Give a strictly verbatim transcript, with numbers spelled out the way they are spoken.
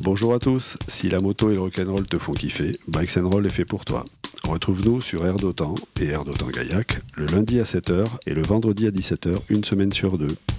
Bonjour à tous, si la moto et le rock'n'roll te font kiffer, Bikes and Roll est fait pour toi. Retrouve-nous sur Air d'Otan et Air d'Otan Gaillac le lundi à sept heures et le vendredi à dix-sept heures, une semaine sur deux.